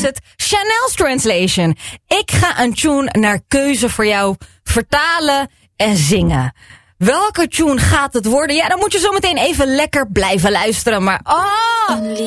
het Chanel's Translation. Ik ga een tune naar keuze voor jou vertalen en zingen. Welke tune gaat het worden? Ja, dan moet je zo meteen even lekker blijven luisteren. Maar